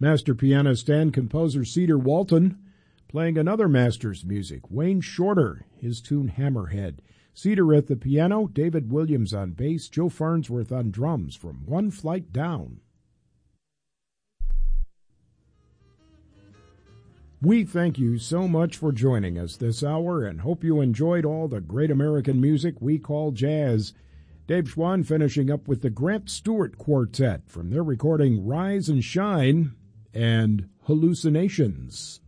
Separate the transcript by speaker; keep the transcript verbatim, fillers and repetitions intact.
Speaker 1: Master pianist and composer Cedar Walton playing another master's music, Wayne Shorter, his tune Hammerhead. Cedar at the piano, David Williams on bass, Joe Farnsworth on drums from One Flight Down. We thank you so much for joining us this hour and hope you enjoyed all the great American music we call jazz. Dave Schwann finishing up with the Grant Stewart Quartet from their recording Rise and Shine and Hallucinations.